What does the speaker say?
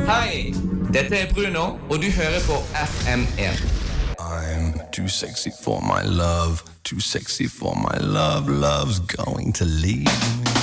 Hei, dette Bruno, og du hører på FM1. I'm too sexy for my love, too sexy for my love, love's going to leave me.